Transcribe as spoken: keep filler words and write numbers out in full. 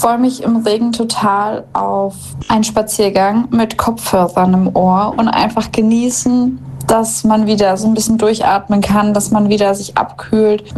freue mich im Regen total auf einen Spaziergang mit Kopfhörern im Ohr und einfach genießen, dass man wieder so ein bisschen durchatmen kann, dass man wieder sich abkühlt.